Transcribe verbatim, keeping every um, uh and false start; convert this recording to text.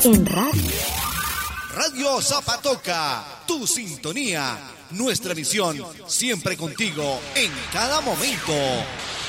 en radio. Radio Zapatoca, tu sintonía, nuestra misión, siempre contigo, en cada momento.